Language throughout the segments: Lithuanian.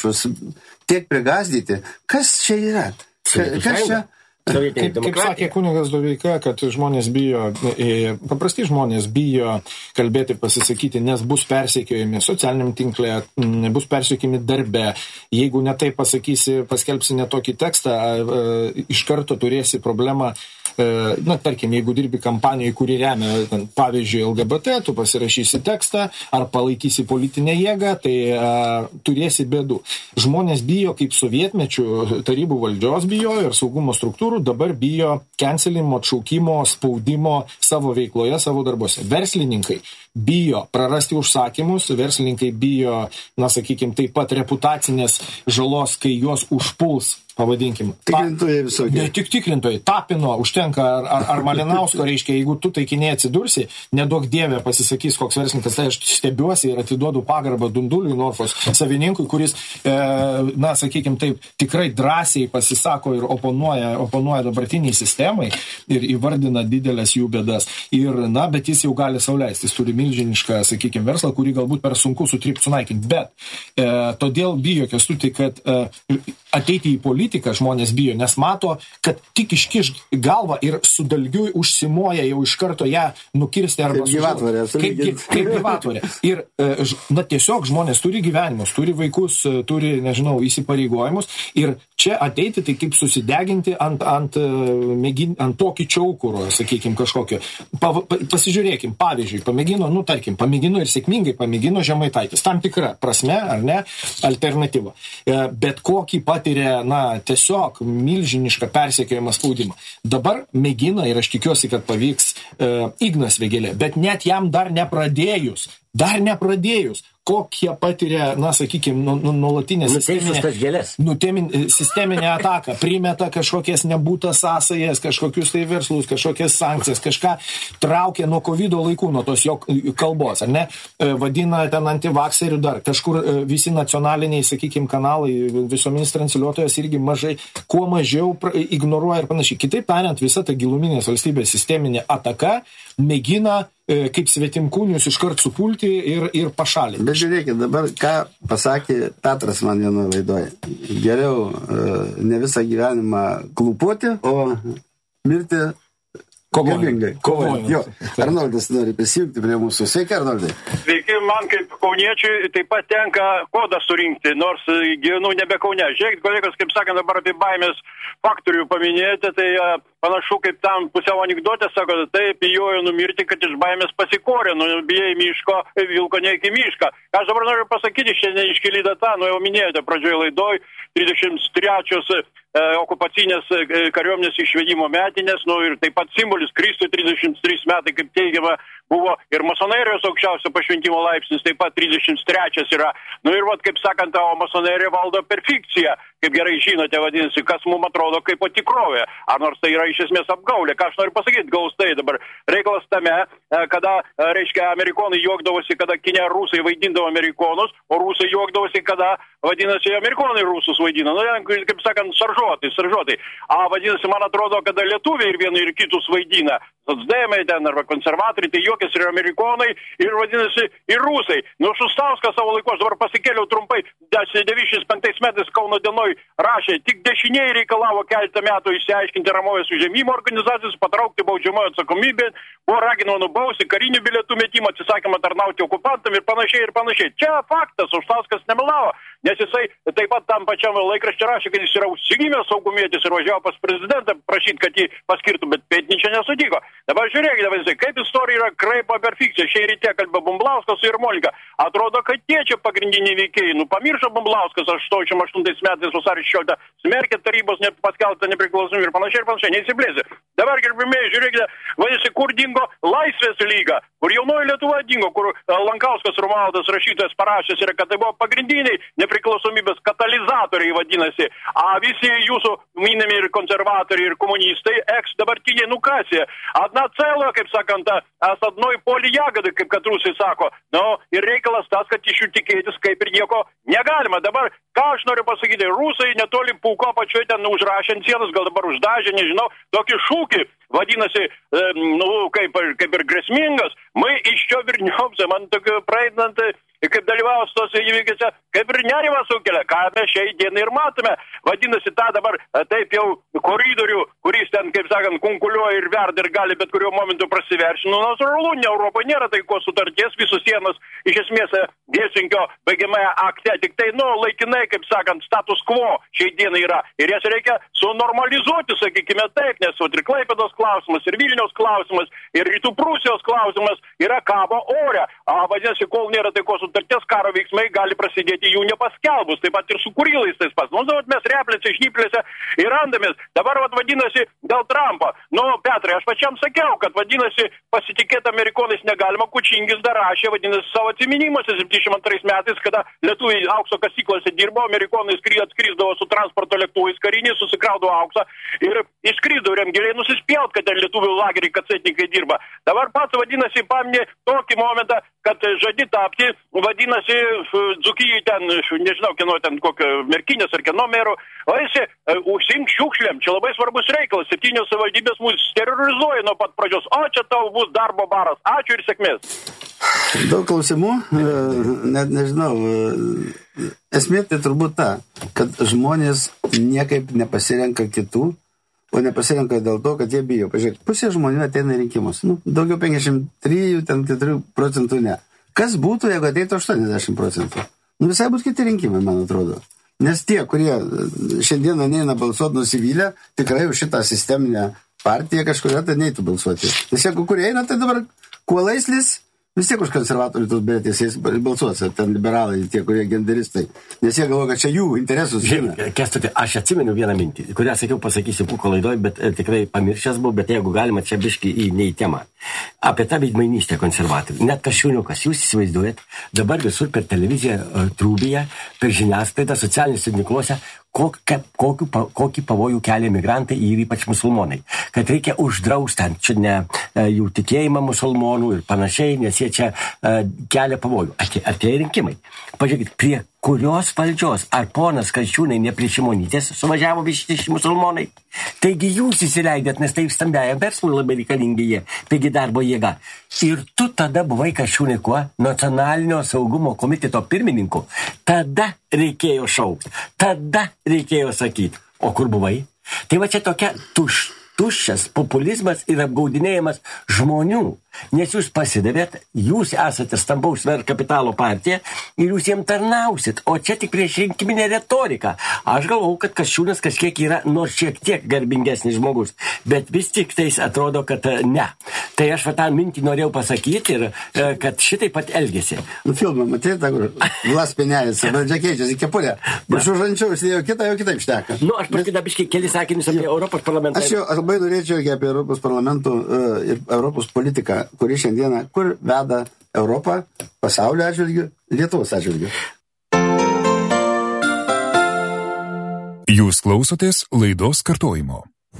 panašus, tiek prigazdyti. Kas čia yra? Kas čia? Kaip sakė kunigas Doveika, kad žmonės bijo, paprasti žmonės bijo kalbėti, pasisakyti, nes bus persekiojami socialiniam tinkle, bus persekiojami darbe. Jeigu netai pasakysi, paskelbsi netokį tekstą, iš karto turėsi problemą. Na, tarkim, jeigu dirbi kampanijai, kuri remia, pavyzdžiui, LGBT, tu pasirašysi tekstą ar palaikysi politinę jėgą, tai turėsi bėdų. Žmonės bijo, kaip sovietmečių tarybų valdžios bijo ir saugumo struktūrų, dabar bijo cancelimo, atšaukimo, spaudimo savo veikloje, savo darbuose. Verslininkai bijo prarasti užsakymus, verslininkai bijo, na, sakykime, taip pat reputacinės žalos, kai juos užpuls, pavadinkim. Tikrintojai visokie. Ne tik tikrintojai, Tapino, užtenka, ar Malinausko, reiškia, jeigu tu taikinėje atsidursi, neduok dievė pasisakys, koks verslininkas, tai aš stebiuosi ir atiduodu pagarbą Dunduliui, Norfos savininkui, kuris, na, sakykime, taip, tikrai drąsiai pasisako ir oponuoja dabartiniai sistemai ir įvardina didelės jų bėdas. Ir, na, bet jis jau gali sau leisti, jis turi milžinišką, sakykime, verslą, kurį galbūt per sunku sunaikinti, bet todėl bijo, Kęstuti, kad ateiti į politiką žmonės bijo, nes mato, kad tik iškiš galvą ir su dalgiu užsimoja jau iš karto ją nukirsti arba kaip gyvatvorė. Ir, na, tiesiog žmonės turi gyvenimus, turi vaikus, turi, nežinau, įsipareigojimus ir čia ateiti, tai kaip susideginti ant tokį čiaukuro, sakykime, kažkokio. Pasižiūrėkim, pavyzdžiui, pamėgino ir sėkmingai pamėgino Žemaitaitis. Tam tikra prasme, ar ne, alternatyva. Bet kokį patiria, na, tiesiog milžinišką persekiojimą spaudimą. Dabar mėgina, ir aš tikiuosi, kad pavyks Ignas Vėgėlė, bet net jam dar nepradėjus, kokie patiria, na, sakykime, nuolatinę sisteminę ataką, primeta kažkokias nebūtas sąsajas, kažkokius tai verslus, kažkokias sankcijas, kažką traukia nuo COVID laikų, nuo tos jo kalbos, ar ne, vadina ten antivakserių dar, kažkur visi nacionaliniai, sakykime, kanalai, visuominis transliuotojas irgi kuo mažiau ignoruoja ir panašiai. Kitaip tariant, visa ta giluminės valstybės sisteminė ataka mėgina kaip svetimkūnius iškart supulti ir pašalinti. Bet žiūrėkit, dabar ką pasakė Petras man vienoje laidoje. Geriau ne visą gyvenimą klūpoti, o mirti galingai. Jo, Arnoldas nori prisijungti prie mūsų. Sveiki, Arnoldai. Sveiki, man kaip kauniečiui taip pat tenka kodą surinkti, nors gyvenu nebe Kaune. Žiūrėkit, kolegos, kaip sakant, dabar apie baimės faktorių paminėjote, tai panašu kaip tam pusiau anekdotė, sako, taip, bijojo numirti, kad iš baimės pasikorė, bijai miško, vilko ne iki mišką. Aš dabar noriu pasakyti, šiandien iškeli data, jau minėjote pradžioje laidoj, 33 okupacinės kariuomenės išvedimo metinės, ir taip pat simbolis Kristui 33 metai, kaip teigiama, buvo ir masonerijos aukščiausio pašventimo laipsnis, taip pat 33 yra. Ir kaip sakant, o masonerija valdo per fikciją, kaip gerai žinote, vadinasi, kas mums atrodo kaip tikrovė. Ar nors tai yra iš esmės apgaulė. Ką aš noriu pasakyti, gaustai dabar. Reikalas tame, kada, reiškia, amerikonai juokdavosi, kada Kinė rusai vaidindavo amerikonus, o rusai juokdavosi, kada, vadinasi, amerikonai rusus vaidina. Kaip sakant, saržuotai. Vadinasi, man atrodo, kada lietuviai ir vienai ir kitus vaidina, socdemai ten arba konservatoriai, tai juokės ir amerikonai, ir vadinasi, ir rusai. Šustauskas savo laiku, aš dabar pasikėliau trumpai, 95 metais Kauno dienoj rašė, tik dešinieji reikalavo keletą metų išsiaiškinti Ramovės užėmimo organizacijas, patraukti baudžiamojo atsakomybę, buvo raginama nubausti karinių bilietų metimą, atsisakymą tarnauti okupantam ir panašiai. Čia faktas, Šustauskas nemelavo, nes jisai taip pat tam pačiam laikraščiui rašė, kad jis yra užsigimęs saugumietis ir važiavo pas prezidentą prašyti, kad jį paskirtų, bet Pėtnyčia nesutiko. Dabar žiūrėkite, kaip istorija yra kraipa per fikciją. Šiai ryte kalbėjo Bumblauskas ir Molika. Atrodo, kad tie čia pagrindiniai veikėjai. Pamiršo Bumblauskas 88 metais vasario 16 smerkė tarybos paskelbtą nepriklausomybę ir panašiai, neįsiblėsė. Dabar, gerbimieji, žiūrėkite, vadinasi, kur dingo Laisvės lyga, kur jaunoji Lietuva dingo, kur Lankauskas Romualdas rašytojas parašęs yra, kad tai buvo pagrindiniai nepriklausomybės katalizatoriai, vadinasi. Visi jūsų minimi ir konservatoriai, ir komunistai, dabartiniai nukasė. Одна целая, kaip sakant, с одной поле ягоды, kaip kad rusai sako. Ir reikalas tas, kad iš jų tikėtis kaip ir nieko negalima. Dabar, ką aš noriu pasakyti, rusai netoli Pūko apačioje ten užrašė ant sienos, gal dabar uždažė, nežinau, tokį šūkį, vadinasi, kaip ir grėsmingas, мы еще вернемся, man tokio praeinant ir kaip dalyvaus tos įvykiuose, kaip ir nerima sukelia, ką mes šiai dienai ir matome. Vadinasi, tą dabar taip jau koridorių, kuris ten, kaip sakant, kunkuliuoja ir verda ir gali bet kuriuo momentu prasiveršti. Nu, natūralu, Europoje nėra taikos sutarties, visus sienos iš esmės Helsinkio baigiamąją akte, tik tai, laikinai, kaip sakant, status quo šiai dienai yra. Ir jas reikia sunormalizuoti, sakykime taip, nes ir Klaipėdos klausimas, ir Vilniaus klausimas, ir Rytų Prūsijos klausimas yra kabo ore. Vadinasi, kol nėra taikos sutarties, karo veiksmai gali prasidėti jų nepaskelbus, taip pat ir su Kurilais tais pats. Mes replėse, šnyplėse ir randamės. Dabar, vadinasi, dėl Trumpo. Petrai, aš pačiam sakiau, kad, vadinasi, pasitikėti amerikonais negalima, Kučingis dar rašė, vadinasi, savo atsiminimuose 72 metais, kada lietuviai aukso kasyklose dirbo, amerikonai atskrisdavo su transporto lėktuvais kariniais, susikraudavo auksą ir išskrisdavo ir giliai nusispjaut, kad ten lietuvių lageriai kacetininkai dirba. Dabar pats, vadinasi, paminė tokį momentą, kad žadi tapti, vadinasi, Dzūkijai ten, nežinau, kieno ten, kokio Merkinės ar kieno merų, o esi užsink šiukšlėm, čia labai svarbus reikalas, 7 savivaldybės mus terrorizuoja nuo pat pradžios, o čia tau bus darbo baras, ačiū ir sėkmės. Daug klausimų, net nežinau, esmė tai turbūt ta, kad žmonės niekaip nepasirenka kitų, o nepasirenka dėl to, kad jie bijo. Pažiūrėk, pusė žmonių ateina į rinkimus. Daugiau 53% ne. Kas būtų, jeigu ateitų 80%? Visai būtų kiti rinkimai, man atrodo. Nes tie, kurie šiandieną neina balsuoti nusivylę, tikrai už šitą sisteminę partiją kažkuria tai neitų balsuoti. Nes jeigu kurie eina, tai dabar kuo laislis, vis tiek už konservatorių tos beretės balsuos, ten liberalai, tie, kurie genderistai. Nes jie galvoja, kad čia jų interesus žina. Kęstuti, aš atsimenu vieną mintį, kurią sakiau, pasakysiu Pūko laidoj, bet tikrai pamiršęs buvau, bet jeigu galima, čia biški į temą. Apie tą veidmainystę konservatorių. Net Kasčiūniukas, jūs įsivaizduojat, dabar visur per televiziją, trūbyje, per žiniasklaidą, socialiniuose tinkluose, kokį pavojų kelia migrantai ir ypač musulmonai. Kad reikia uždrausti čia ne jų tikėjimą musulmonų ir panašiai, nes jie čia kelia pavojų. Atėjo rinkimai. Pažiūrėkit, prie kurios valdžios ar ponas Kasčiūnai ne prie Šimonytės suvažiavo visi musulmonai. Taigi jūs įsileidėt, nes tai stambiajam verslui labai reikalingi jie, taigi darbo jėga. Ir tu tada buvai Kasčiūnai kuo? Nacionalinio saugumo komiteto pirmininku. Tada reikėjo šaukti, tada reikėjo sakyti. O kur buvai? Tai va čia tokia tuščias populizmas ir apgaudinėjimas žmonių. Nes jūs pasidavėt, jūs esate stambaus kapitalo partija ir jūs jiem tarnausit, o čia tik prieš rinkiminę retoriką. Aš galvau, kad Kasčiūnas kažkiek yra nors šiek tiek garbingesnis žmogus, bet vis tik tais atrodo, kad ne. Tai aš tą mintį norėjau pasakyti ir kad šitai pat elgėsi. Filmą, matėte, kur Vlas Pinelis, valdžia keičiasi kepurė. Aš užančiau, įsidėjau kitą, jau kitaip šneka. Aš paskui keli sakinius apie Europos parlamentą. Aš labai norėčiau apie Europos parlamentų ir Europos politiką, kuri šiandieną, kur veda Europą, pasaulio atžvilgių, Lietuvos atžvilgių. Jūs klausotės laidos kartojimo.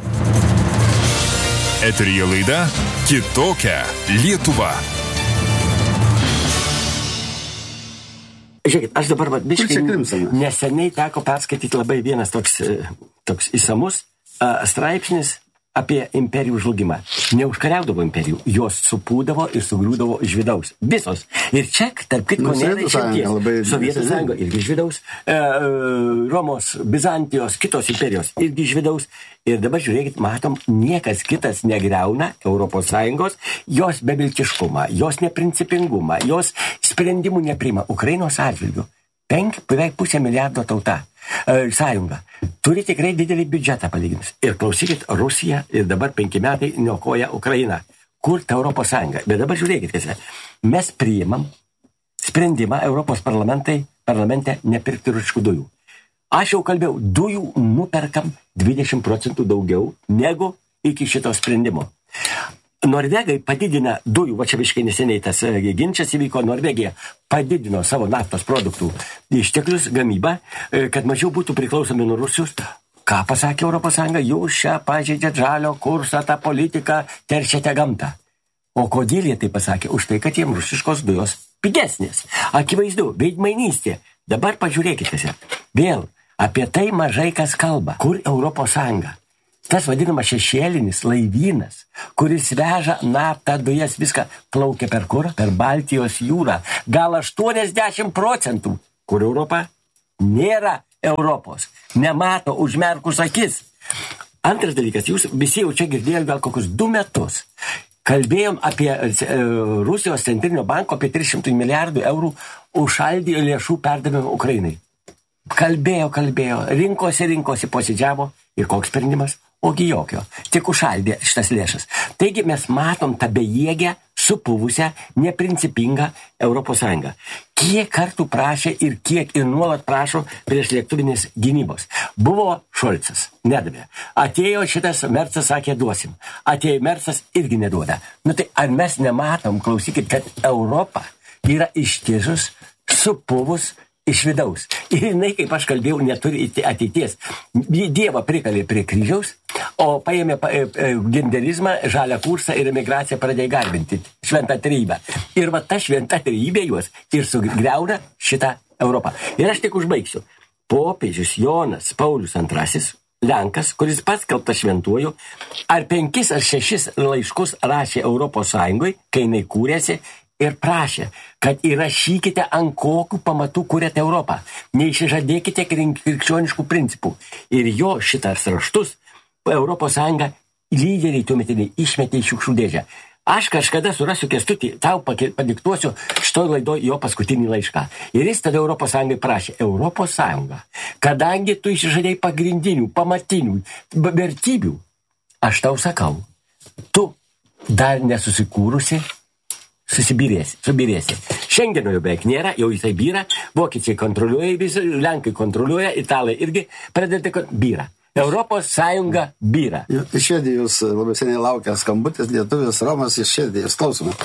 Eteryje laida Kitokia Lietuva. Žiūrėkit, aš dabar neseniai teko perskaityti labai vienas toks įsamus straipsnis apie imperijų žlugimą. Neužkariaudavo imperijų, jos supūdavo ir sugriūdavo iš vidaus. Visos. Ir čia, tarp kitko, nėra išimties. Sovietų sąjunga irgi iš vidaus, Romos, Bizantijos, kitos imperijos irgi iš vidaus. Ir dabar žiūrėkit, matom, niekas kitas negriauna Europos Sąjungos, jos beviltiškumą, jos neprincipingumą, jos sprendimų nepriima. Ukrainos atžvilgių. Beveik 500 milijardo tauta. Sąjunga. Turi tikrai didelį biudžetą palyginus. Ir klausykit, Rusija ir dabar 5 metai niokoja Ukrainą. Kur ta Europos Sąjunga? Bet dabar žiūrėkit, kas yra. Mes priimam sprendimą Europos parlamente nepirkti rusiškų dujų. Aš jau kalbėjau, dujų nuperkam 20% daugiau negu iki šito sprendimo. Norvegai padidina dujų, va čia visiškai neseniai tas ginčas įvyko, Norvegija padidino savo naftos produktų išteklius gamybą, kad mažiau būtų priklausomi nuo Rusijos. Ką pasakė Europos Sąjunga? Jūs čia pažeidžiat žalio kursą, tą politiką, teršiate gamtą. O kodėl jie tai pasakė? Už tai, kad jiem rusiškos dujos pigesnės. Akivaizdu, veidmainystė. Dabar pažiūrėkite. Vėl apie tai mažai kas kalba. Kur Europos Sąjunga? tas vadinamas šešėlinis laivynas, kuris veža naftą, dujas, viską plaukia per kur? Per Baltijos jūrą. Gal 80%, kur Europa nėra Europos. Nemato užmerkus akis. Antras dalykas, jūs visi jau čia girdėjote gal kokius 2 metus. Kalbėjom apie Rusijos centrinio banko apie 300 milijardų eurų užšaldė lėšų perdavimą Ukrainai. Kalbėjo, rinkosi, posėdžiavo ir koks sprendimas? Ogi jokio. Tik užšaldė šitas lėšas. Taigi mes matom tą bejėgę, supuvusią, neprincipingą Europos Sąjungą. Kiek kartų prašė ir kiek ir nuolat prašo prieš lėktuvinės gynybos. Buvo Šolcas, nedavė. Atėjo šitas Mercas, sakė, duosim. Atėjo Mercas, irgi neduoda. Tai ar mes nematom, klausykit, kad Europa yra ištisus, supuvus iš vidaus. Ir jinai, kaip aš kalbėjau, neturi ateities. Dievą prikalė prie kryžiaus, o paėmė genderizmą, žalią kursą ir emigraciją pradėjo garbinti. Šventą trejybę. Ir va ta šventa trejybė juos ir sugriauna šitą Europą. Ir aš tik užbaigsiu. Popiežius Jonas Paulius II, Lenkas, kuris paskelbtas šventuoju, ar 5 ar 6 laiškus rašė Europos Sąjungai, kai jinai kūrėsi, ir prašė, kad įrašykite, ant kokių pamatų kuriate Europą. Neišsižadėkite krikščioniškų principų. Ir jo šitas raštus Europos Sąjunga lyderiai tuometiniai išmetė į šiukšlių dėžę. Aš kažkada surasiu Kęstutį, tau padiktuosiu šitoj laidoj jo paskutinį laišką. Ir jis tada Europos Sąjungai prašė, Europos Sąjunga, kadangi tu išsižadėjai pagrindinių, pamatinių vertybių, aš tau sakau, tu dar nesusikūrusi, subirėsi. Šengeno jau beveik nėra, jau jisai byra, vokiečiai kontroliuoja, visi, lenkai kontroliuoja, italai irgi pradeda byra. Europos Sąjunga byra. Iš Švedijos labai seniai laukia skambutis, lietuvis Romas iš Švedijos. Klausome.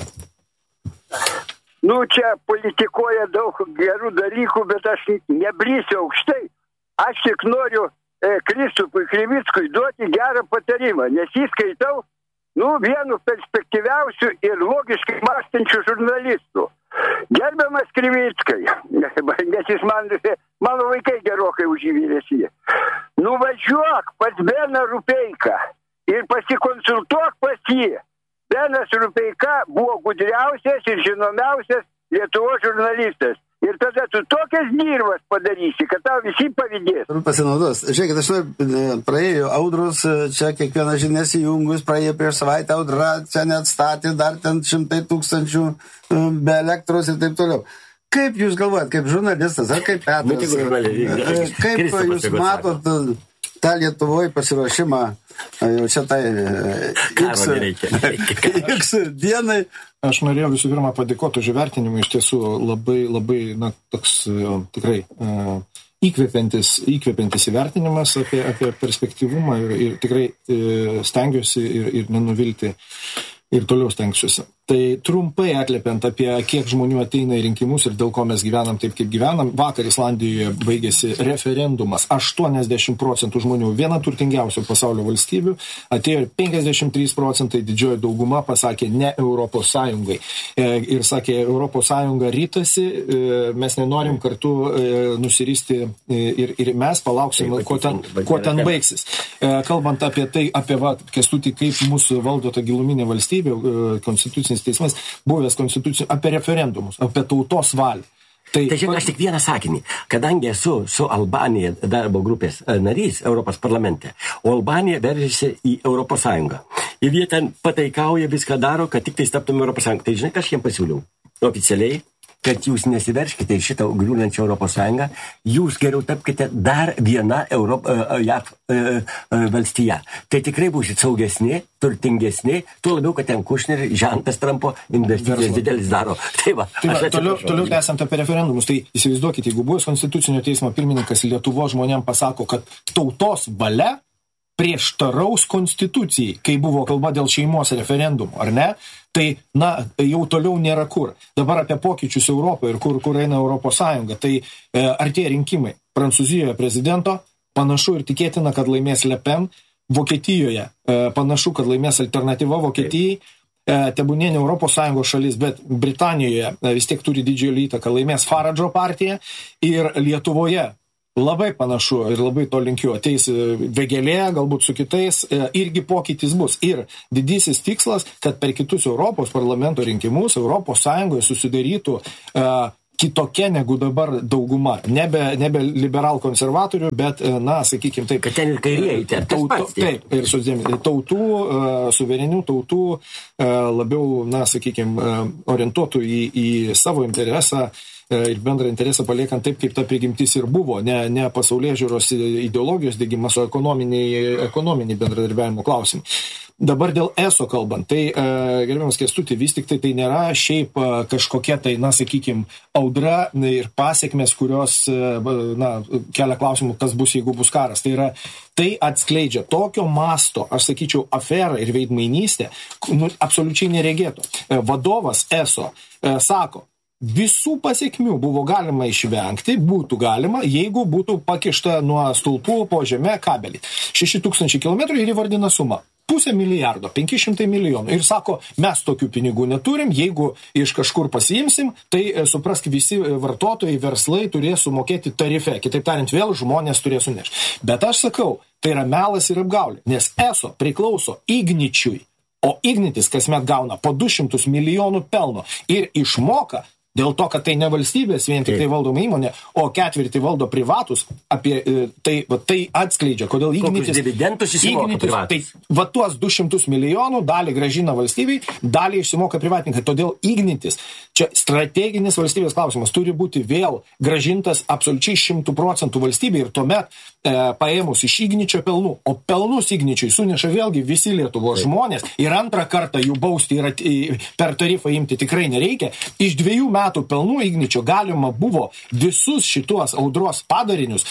Čia politikoja daug gerų dalykų, bet aš nebrysiu aukštai. Aš tik noriu Kristupui Krivickui duoti gerą patarimą, nes jį skaitau vienu perspektyviausių ir logiškai mąstančių žurnalistų. Gerbiamas Krivickai, nes jis mano vaikai gerokai už jį vyresni. Nuvažiuok pas Beną Rupeiką ir pasikonsultuok pas jį. Benas Rupeika buvo gudriausias ir žinomiausias Lietuvos žurnalistas. Ir tada tu tokias dirbas padarysi, kad tau visi pavydės. Pasinaudos. Žiūrėkit, aš praėjo audros, čia kiekvieną žinias įjungus, praėjo prieš savaitę audra, čia net statė dar ten 100 000 be elektros ir taip toliau. Kaip jūs galvojat, kaip žurnalistas, ar kaip Petras, kaip jūs matot tą Lietuvoje pasiruošimą jau čia tai X dienai? Aš norėjau visų pirma padėkoti už įvertinimą, iš tiesų labai, toks tikrai įkvepiantis įvertinimas apie perspektyvumą ir tikrai stengiuosi ir nenuvilti ir toliau stengsiuosi. Tai trumpai atliepiant apie kiek žmonių ateina į rinkimus ir dėl ko mes gyvenam taip, kaip gyvenam. Vakar Islandijoje baigėsi referendumas. 80% žmonių, viena turtingiausių pasaulio valstybių, atėjo 53%, didžioji dauguma pasakė ne Europos Sąjungai. Ir sakė, Europos Sąjunga rytasi, mes nenorim kartu nusiristi ir mes palauksim, kuo ten baigsis. Kalbant apie tai, Kęstutį, kaip mūsų valdo ta giluminė valstybė, konstitucinis teismas, buvęs konstitucijų, apie referendumus, apie tautos valią. Tai žiūrėk, aš tik vieną sakinį. Kadangi esu su Albanija darbo grupės narys Europos parlamente, o Albanija veržiasi į Europos Sąjungą. Ir jie ten pataikauja, viską daro, kad tik tai taptume Europos Sąjungą. Tai žinai, ką aš jiems pasiūliau oficialiai, kad jūs nesiverškite į šitą griūnančią Europos Sąjungą, jūs geriau tapkite dar viena JAV valstija. Tai tikrai būsit saugesni, turtingesni, tuo labiau, kad ten Kušner, žentas Trumpo investicijas didelis daro. Toliau tęsiant apie referendumus, tai įsivaizduokite, jeigu buvęs Konstitucinio teismo pirmininkas Lietuvos žmonėms pasako, kad tautos valia prieštaraus konstitucijai, kai buvo kalba dėl šeimos referendumų, ar ne? Tai, jau toliau nėra kur. Dabar apie pokyčius Europoje ir kur eina Europos Sąjunga. Tai artėja rinkimai. Prancūzijoje prezidento panašu ir tikėtina, kad laimės Le Pen. Vokietijoje panašu, kad laimės alternatyva Vokietijai. Tebūnė ne Europos Sąjungos šalis, bet Britanijoje vis tiek turi didžiulį įtaką, laimės Faradžo partija. Ir Lietuvoje Labai panašu ir labai to linkiu. Ateis Vėgėlė, galbūt su kitais, irgi pokytis bus. Ir didysis tikslas, kad per kitus Europos parlamento rinkimus Europos Sąjungoje susidarytų kitokia negu dabar dauguma. Nebe liberal-konservatorių, bet, sakykime taip. Kad ten ir kairieji, tas pats. Taip, ir tautų, suverenių tautų labiau, sakykime, orientuotų į savo interesą ir bendrą interesą paliekant taip, kaip ta prigimtis ir buvo. Ne pasaulyje žiūros ideologijos dėgymas, o ekonominiai bendradarbiavimo klausimai. Dabar dėl ESO kalbant, tai, gerbiamas Kęstuti, vis tik tai nėra šiaip kažkokia tai, sakykime, audra ir pasiekmes, kurios, kelia klausimų, kas bus, jeigu bus karas. Tai atskleidžia tokio masto, aš sakyčiau, aferą ir veidmainystę, absoliučiai neregėto. Vadovas ESO sako, visų pasiekmių buvo galima išvengti, būtų galima, jeigu būtų pakišta nuo stulpų po žemę kabelį. 6000 km ir įvardina sumą. 500 milijardo, 500 milijonų. Ir sako, mes tokių pinigų neturim, jeigu iš kažkur pasiimsim, tai suprask, visi vartotojai, verslai turės sumokėti tarife. Kitaip tariant, vėl žmonės turės sunešti. Bet aš sakau, tai yra melas ir apgaulė, nes ESO priklauso Igničiui, o Ignitis kasmet gauna po 200 milijonų pelno ir išmoka. Dėl to, kad tai ne valstybės, vien tik tai valdoma įmonė, o ketvirtį valdo privatus, tai atskleidžia, kodėl Ignitis... Kokius dividendus išsimoka privatus? Tai tuos 200 milijonų dalį grąžina valstybei, dalį išsimoka privatininkai. Todėl Ignitis, čia strateginis valstybės klausimas, turi būti vėl grąžintas absoliučiai 100% valstybei ir tuomet paėmus iš Igničio pelnų, o pelnus Igničiui suneša vėlgi visi Lietuvos žmonės ir antrą kartą jų bausti ir per tarifą imti tikrai nereikia. Iš 2 metų pelnų Igničio galima buvo visus šitos audros padarinius,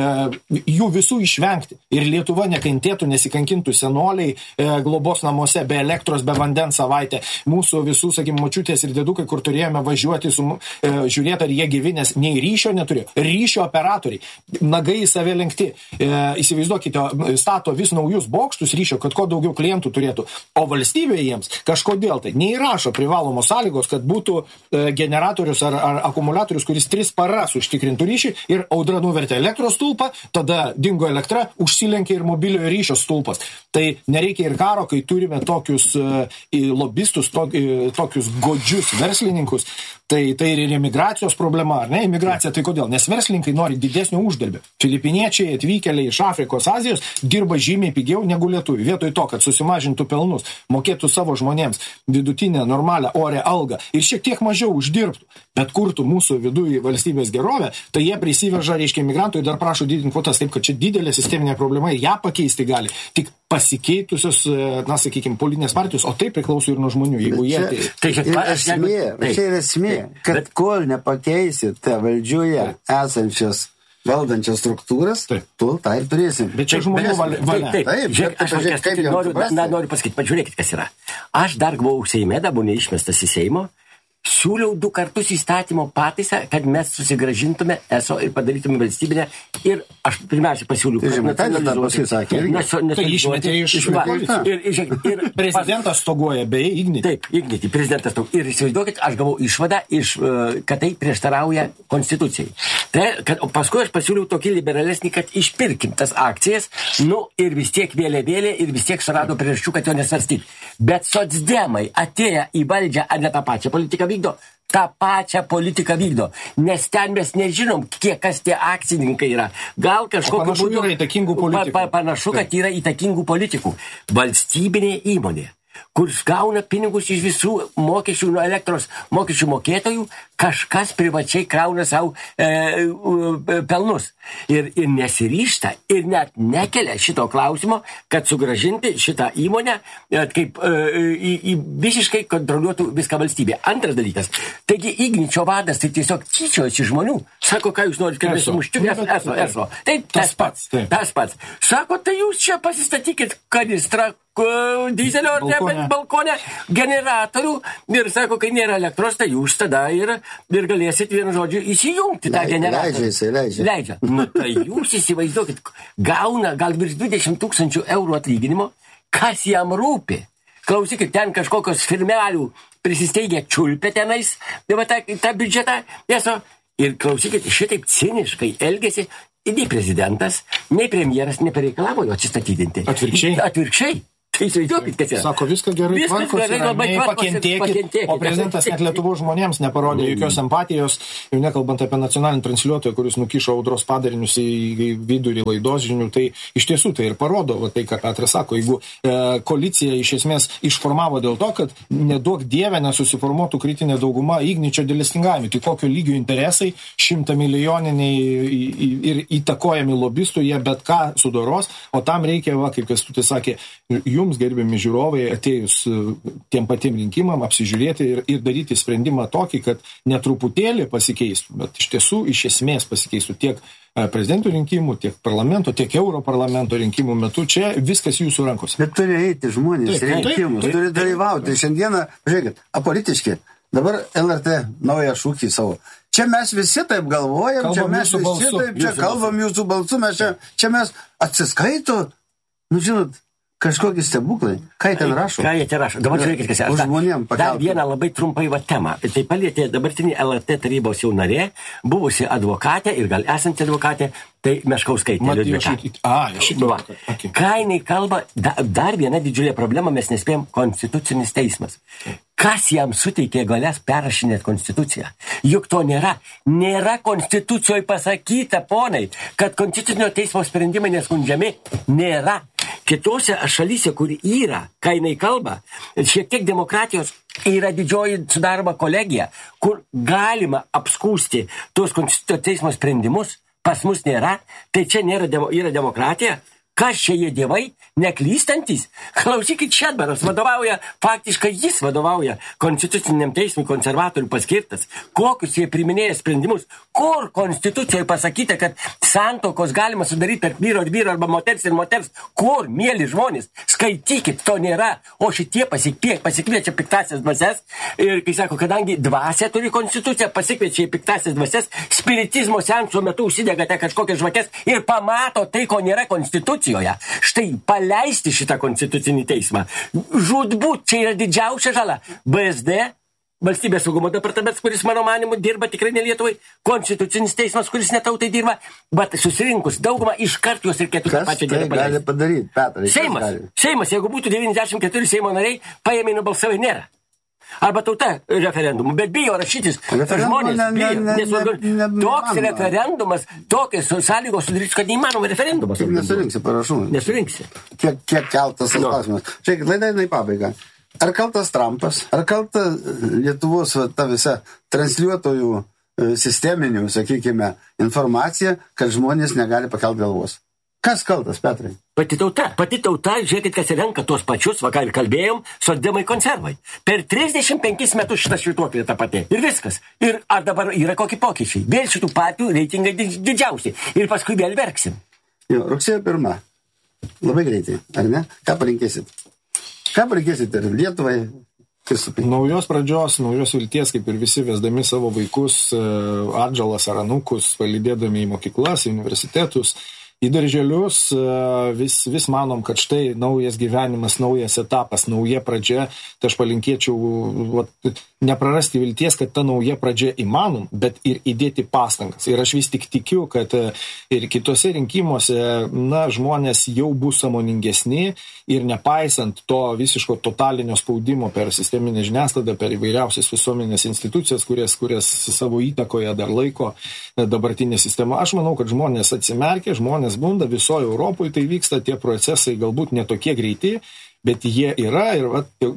jų visų išvengti. Ir Lietuva nekentėtų, nesikankintų senoliai globos namuose be elektros, be vandens savaitę. Mūsų visų, sakykime, močiutės ir dėdukai, kur turėjome važiuoti, žiūrėti, ar jie gyvi, nes nei ryšio neturėjo. Ryšio operatoriai, nagai į save lenkti. Įsivaizduokite, stato vis naujus bokštus ryšio, kad kuo daugiau klientų turėtų. O valstybė jiems kažkodėl tai neįrašo privalomos sąlygos, kad būtų generatorius ar akumuliatorius, kuris 3 paras užtikrintų ryšį ir audra nuvertė elektros stulpą, tada dingo elektra, užsilenkė ir mobiliojo ryšio stulpas. Tai nereikia ir karo, kai turime tokius lobistus, tokius godžius verslininkus. Tai ir imigracijos problema, ar ne? Imigracija tai kodėl? Nes verslininkai nori didesnio uždarbio. Filipiniečiai atvykėliai iš Afrikos, Azijos dirba žymiai pigiau negu lietuviai. Vietoj to, kad susimažintų pelnus, mokėtų savo žmonėms vidutinę, normalią, orę algą ir šiek tiek mažiau uždirbtų, bet kurtų mūsų viduje valstybės gerovę, tai jie prisiveža, reiškia, imigrantų ir dar prašo didinti kvotas, taip kad čia didelė sisteminė problema ir ją pakeisti gali tik pasikeitusios, sakykime, politinės partijos, o tai priklauso ir nuo žmonių. Jeigu jie... Tai čia yra esmė, kad kol nepakeisite valdžioje esančias valdančias struktūras, tu tą ir turėsim. Bet čia žmonių valia. Taip, noriu pasakyti, pažiūrėkit, kas yra. Aš dar buvau Seime, dabar neišmestas į Seimo, siūliau 2 kartus įstatymo pataisą, kad mes susigrąžintume ESO ir padarytume valstybinę. Ir aš pirmiausia pasiūliau, tai išmetė iš ir prezidentas stoguoja beje Ignitį. Taip, Ignitį, prezidentas stoguoja. Ir įsivaizduokit, aš gavau išvadą, kad tai prieštarauja konstitucijai. Tai, paskui aš pasiūliau tokį liberalesnį, kad išpirkim tas akcijas, ir vis tiek vėlė, ir vis tiek surado priežasčių, kad jo nesvarstyti. Bet socdemai atėję į valdžią, ar ne tą pačią politiką tą pačią politiką vykdo, nes ten mes nežinom, kas tie akcininkai yra. Gal kažkokiu būdu... Yra įtakingų politikų. Panašu, kad yra įtakingų politikų. Valstybinė įmonė, kur gauna pinigus iš visų mokesčių nuo elektros mokesčių mokėtojų, kažkas privačiai krauna savo pelnus. Ir nesiryžta, ir net nekelia šito klausimo, kad sugrąžinti šitą įmonę, kaip visiškai kontroliuotų viską valstybė. Antras dalykas. Taigi Igničio vadas tai tiesiog tyčiojasi žmonių. Sako, ką jūs norite, kad mes sumuštume? ESO. Tai tas pats. Sako, tai jūs čia pasistatykit kanistrą dizelio ar ne, balkone generatorių ir sako, kai nėra elektros, tai jūs tada ir galėsit vienu žodžiu įsijungti tą generatorių. Leidžia. Tai jūs įsivaizduokit, gauna gal virš 20 000 eurų atlyginimo, kas jam rūpi. Klausykit, ten kažkokios firmelių prisisteigia čiulpė tenais, tą biudžetą, ir klausykit, šitaip ciniškai elgesi. nei prezidentas, nei premjeras nepareikalavo jo atsistatydinti. Atvirkščiai. Tai įsivaizduokit, kas yra. Sako, viską gerai tvarkosi, pakentėkit, o prezidentas net Lietuvos žmonėms neparodė jokios empatijos, jau nekalbant apie nacionalinį transliuotoją, kuris nukišo audros padarinius į vidurį laidos žinių, tai iš tiesų tai ir parodo, tai ką Petras sako, jeigu koalicija iš esmės išformavo dėl to, kad neduok dievę nesusiformuotų kritinė dauguma Igničio dėlestingavimui, tai kokio lygio interesai 100 milijoniniai ir įtakojami lobistų, jie bet ką sudoros, o tam reikia, kaip Kęstutis sakė, jums, gerbiami žiūrovai, atėjus tiem patiem rinkimam, apsižiūrėti ir daryti sprendimą tokį, kad netruputėlį pasikeistų, bet iš tiesų iš esmės pasikeistų tiek prezidentų rinkimų, tiek parlamento, tiek Europarlamento rinkimų metu. Čia viskas jūsų rankose. Bet turi eiti žmonės rinkimus, turi dalyvauti. Šiandieną, žiūrėkit, apolitiški. Dabar LRT naują šūkį savo. Čia mes visi taip galvojam, čia mes visi taip čia kalbam jūsų balsu, čia mes atsiskaito, žinot, kažkokie stebuklai. Ką jie ten rašo? Ką jie ten rašo? Dabar žiūrėkit, kas yra. Dar vieną labai trumpai temą. Tai palietė dabartinį LRT tarybos jau narė, buvusi advokatė ir gal esanti advokatė, tai Meškauskaitė. Ką jinai kalba, dar viena didžiulė problema, mes nespėjom konstitucinis teismas. Kas jam suteikė galės perrašinėti konstituciją? Juk to nėra. Nėra konstitucijoje pasakyta, ponai, kad konstitucinio teismo sprendimai neskundžiami. Nėra. Kitose šalyse, kur yra, ką jinai kalba, šiek tiek demokratijos, yra didžioji sudaroma kolegija, kur galima apskūsti tuos konstitucinio teismo sprendimus, pas mus nėra, tai čia yra demokratija. Kas čia jie dievai, neklystantis? Klausykit, Šedbaras vadovauja, faktiškai jis vadovauja konstituciniam teismui, konservatorių paskirtas. Kokius jie priminėja sprendimus? Kur konstitucijoje pasakyta, kad santokos galima sudaryti tarp vyro ir vyro arba moters ir moters? Kur, mėly žmonės? Skaitykit, to nėra. O šitie pasikviečia piktasias dvasias ir, kai sako, kadangi dvasia turi konstituciją, pasikviečia į piktasias dvasias, spiritizmo seanso metu užsidegate kažkokias žvakes ir pamato tai, ko nėra konstitucijoje. Štai paleisti šitą konstitucinį teismą. Žūtbūt, čia yra didžiausia žala. BSD, Valstybės saugumo departamentas, kuris mano manimu dirba tikrai ne Lietuvai, konstitucinis teismas, kuris ne tautai dirba, bet susirinkus daugumą iškart juos reikėtų tą pačią dieną paleisti. Gali padaryti, Petrai? Seimas, jeigu būtų 94 Seimo nariai, paėmė nubalsavai nėra. Arba tauta referendumų, bet bijo rašytis. Žmonės bijo. Toks referendumas, tokios sąlygos sudarys, kad neįmanoma referendumas. Kaip nesurinksi parašų? Nesurinksi. Kiek keltas klausimas. Žiūrėkit, laida į pabaigą. Ar kaltas Trumpas, ar kalta Lietuvos ta visa transliuotojų sisteminių, sakykime, informacija, kad žmonės negali pakelti galvos? Kas kaltas, Petrai? Pati tauta, žiūrėkit, kas renka tuos pačius, vakar ir kalbėjom, socdemai konservai. Per 35 metus šitą švytuoklį tą patį. Ir viskas. Ir ar dabar yra kokie pokyčiai? Vėl šitų partijų reitingai didžiausi. Ir paskui vėl verksim. Jo, rugsėjo 1. Labai greitai, ar ne? Ką palinkėsit? Ir Lietuvai? Naujos pradžios, naujos vilties, kaip ir visi vesdami savo vaikus, atžalas ar anūkus, palydėdami į mokyklas, į universitetus, į darželius, vis manom, kad štai naujas gyvenimas, naujas etapas, nauja pradžia, tai aš palinkėčiau neprarasti vilties, kad ta nauja pradžia įmanom, bet ir įdėti pastangas. Ir aš vis tik tikiu, kad ir kitose rinkimuose, žmonės jau bus sąmoningesni ir nepaisant to visiško totalinio spaudimo per sisteminę žiniasklaidą, per įvairiausias visuomenės institucijas, kurias savo įtakoje dar laiko dabartinė sistema. Aš manau, kad žmonės atsimerkia, žmonės bunda, visoje Europoje tai vyksta, tie procesai galbūt netokie greiti, bet jie yra ir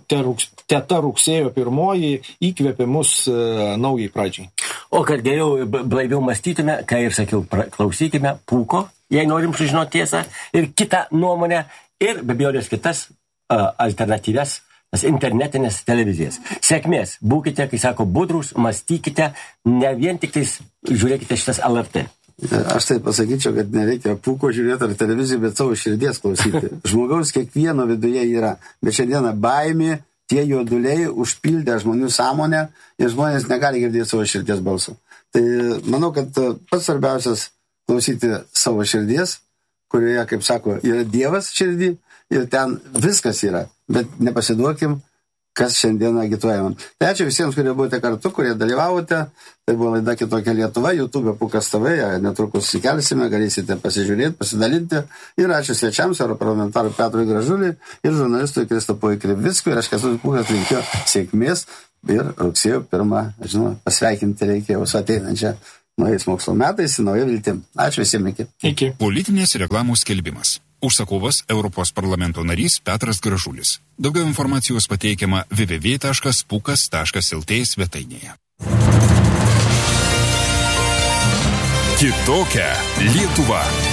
ta rugsėjo 1 įkvėpė mus naujai pradžiai. O kad geriau blaiviau mąstytume, kai ir sakiau, klausykime Pūko, jei norim sužinoti tiesą, ir kitą nuomonę, ir be abejonės kitas alternatyvias internetinės televizijas. Sėkmės, būkite, kai sako, budrus, mąstykite, ne vien tik tais žiūrėkite šitas LRT. Aš tai pasakyčiau, kad nereikia Pūko žiūrėti ar televiziją, bet savo širdies klausyti. Žmogaus kiekvieno viduje yra, bet šiandieną baimė, tie juoduliai užpildė žmonių sąmonę ir žmonės negali girdėti savo širdies balso. Tai manau, kad pats svarbiausias klausyti savo širdies, kurioje, kaip sako, yra Dievas širdį ir ten viskas yra, bet nepasiduokim kas šiandien agituojama. Tai ačiū visiems, kurie buvote kartu, kurie dalyvavote. Tai buvo laida Kitokia Lietuva, YouTube Pukas TV, netrukus įkelsime, galėsite pasižiūrėti, pasidalinti. Ir ačiū svečiams, europarlamentarui Petrui Gražuliui ir žurnalistui Kristopui Krivickui. Ir aš Kęstutis Pūkas linkiu sėkmės ir rugsėjo 1, žinoma, pasveikinti reikėjo su ateinančia naujais mokslo metais, nauja viltim. Ačiū visiems, iki. Politinės reklamos skelbimas. Užsakovas Europos parlamento narys Petras Gražulis. Daugiau informacijos pateikiama www.pukas.lt svetainėje. Kitokia Lietuva.